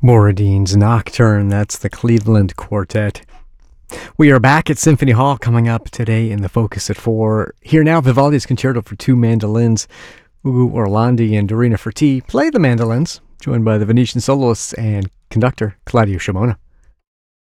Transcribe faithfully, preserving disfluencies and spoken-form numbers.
Moradine's Nocturne, that's the Cleveland Quartet. We are back at Symphony Hall coming up today in the Focus at four. Here now, Vivaldi's Concerto for Two Mandolins. Ugo Orlandi and Dorina Ferti play the mandolins, joined by the Venetian soloists and conductor Claudio Scimona.